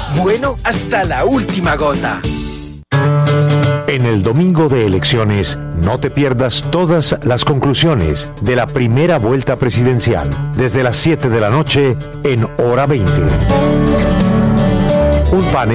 bueno hasta la última gota. En el domingo de elecciones, no te pierdas todas las conclusiones de la primera vuelta presidencial, desde las 7 de la noche en Hora 20. Un panel